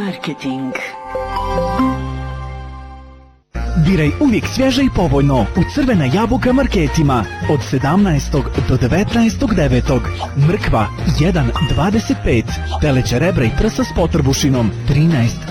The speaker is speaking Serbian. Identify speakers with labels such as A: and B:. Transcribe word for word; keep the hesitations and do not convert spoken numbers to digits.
A: Marketing.
B: Biraj uvijek svježe i povoljno u Crvena jabuka marketima od sedamnaestog do devetnaestog devetog Mrkva jedan dvadeset pet, teleće rebra i prsa s potrbušinom trinaest